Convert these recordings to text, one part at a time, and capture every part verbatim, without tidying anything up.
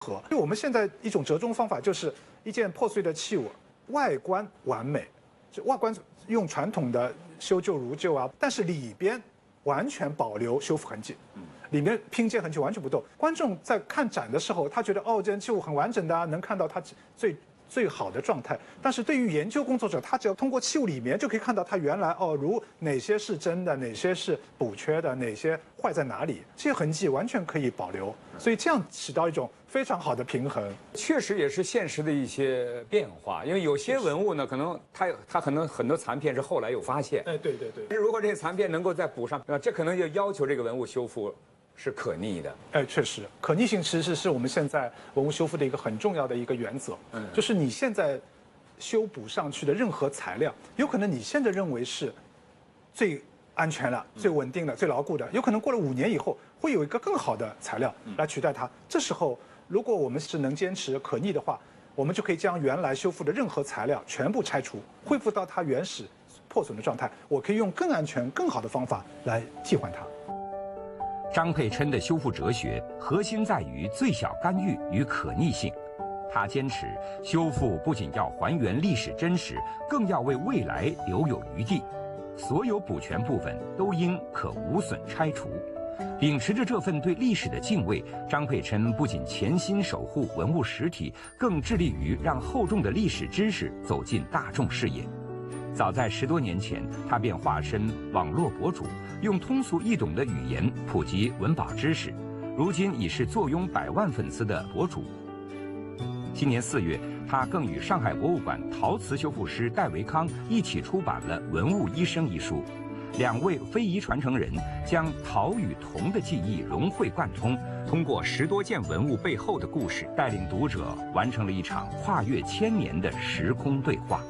合。我们现在一种折中方法就是一件破碎的器物，外观完美，就外观用传统的修旧如旧啊，但是里边完全保留修复痕迹。里面拼接痕迹完全不动。观众在看展的时候，他觉得哦，这件器物很完整的啊，能看到它最最好的状态。但是对于研究工作者，他只要通过器物里面就可以看到它原来哦，如哪些是真的，哪些是补缺的，哪些坏在哪里，这些痕迹完全可以保留。所以这样起到一种非常好的平衡。 确实也是现实的一些变化，因为有些文物呢，可能它它可能很多残片是后来有发现。 哎，对对对。 如果这些残片能够再补上，这可能就要求这个文物修复是可逆的。 哎，确实，可逆性其实是我们现在文物修复的一个很重要的一个原则。嗯，就是你现在修补上去的任何材料，有可能你现在认为是最安全了、最稳定的、最牢固的，有可能过了五年以后会有一个更好的材料来取代它。这时候，如果我们是能坚持可逆的话，我们就可以将原来修复的任何材料全部拆除，恢复到它原始破损的状态。我可以用更安全、更好的方法来替换它。 张佩琛的修复哲学核心在于最小干预与可逆性。他坚持修复不仅要还原历史真实，更要为未来留有余地。所有补全部分都应可无损拆除。秉持着这份对历史的敬畏，张佩琛不仅潜心守护文物实体，更致力于让厚重的历史知识走进大众视野。早在十多年前，他便化身网络博主，用通俗易懂的语言普及文保知识，如今已是坐拥百万粉丝的博主。今年四月，他更与上海博物馆陶瓷修复师戴维康一起出版了《文物医生》一书。两位非遗传承人将陶与铜的技艺融会贯通，通过十多件文物背后的故事，带领读者完成了一场跨越千年的时空对话。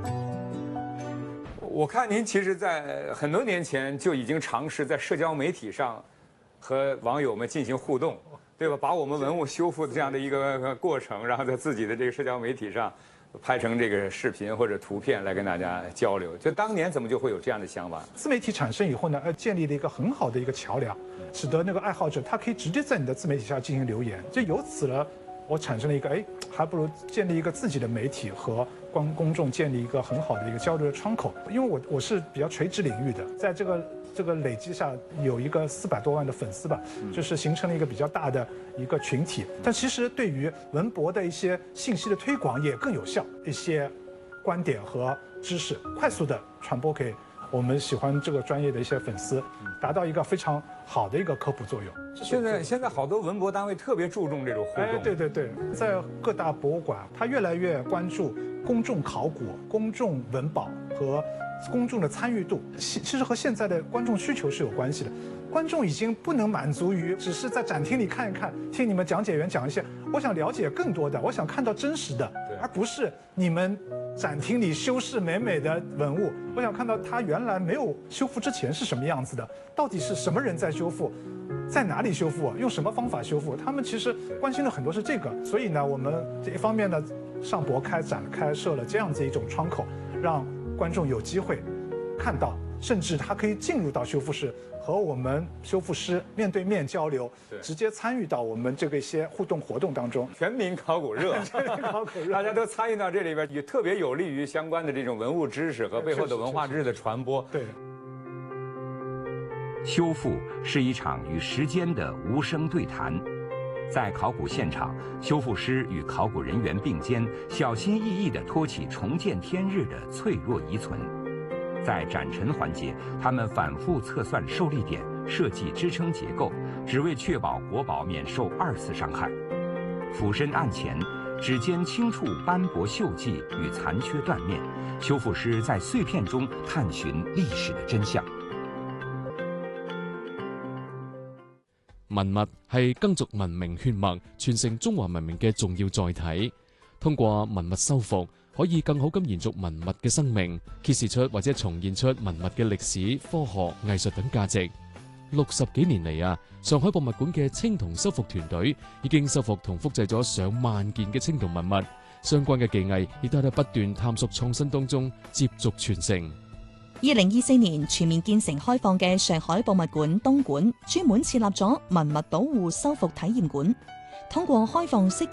我看您其实，在很多年前就已经尝试在社交媒体上和网友们进行互动，对吧？把我们文物修复的这样的一个过程，然后在自己的这个社交媒体上拍成这个视频或者图片来跟大家交流。就当年怎么就会有这样的想法？ 自媒体产生以后呢，呃，建立了一个很好的一个桥梁，使得那个爱好者他可以直接在你的自媒体下进行留言。就由此了，我产生了一个，哎，还不如建立一个自己的媒体和公公众建立一个很好的一个交流的窗口。因为我我是比较垂直领域的，在这个这个累积下有一个四百多万的粉丝吧，就是形成了一个比较大的一个群体。但其实对于文博的一些信息的推广也更有效，一些观点和知识快速的传播给我们喜欢这个专业的一些粉丝，达到一个非常好的一个科普作用。 现在现在好多文博单位特别注重这种互动。 哎，对对对，在各大博物馆，它越来越关注公众考古、公众文保和公众的参与度。其其实和现在的观众需求是有关系的。观众已经不能满足于只是在展厅里看一看，听你们讲解员讲一些，我想了解更多的，我想看到真实的，而不是你们展厅里修饰美美的文物。我想看到它原来没有修复之前是什么样子的，到底是什么人在修复，在哪里修复，用什么方法修复。他们其实关心的很多是这个。所以呢，我们这一方面呢，上博开展开设了这样子一种窗口，让观众有机会看到，甚至他可以进入到修复室，和我们修复师面对面交流，直接参与到我们这个一些互动活动当中。 全民考古热， 全民考古热， 大家都参与到这里边，也特别有利于相关的这种文物知识和背后的文化知识的传播。 对。 修复是一场与时间的无声对谈。在考古现场，修复师与考古人员并肩，小心翼翼地托起重见天日的脆弱遗存。在展陈环节，他们反复测算受力点，设计支撑结构，只为确保国宝免受二次伤害。俯身案前，指尖轻触斑驳锈迹与残缺断面，修复师在碎片中探寻历史的真相。 文物係耕族文明血脈、傳承中華文明嘅重要載體。通過文物修復，可以更好咁延續文物嘅生命，揭示出或者重現出文物嘅歷史、科學、藝術等價值。六十幾年嚟啊，上海博物館嘅青銅修復團隊已經修復同複製咗上萬件嘅青銅文物，相關嘅技藝亦都喺度不斷探索創新當中接續傳承。 二零二四年全面建成開放嘅上海博物館東館，專門設立咗文物保護修復體驗館。 通過開放式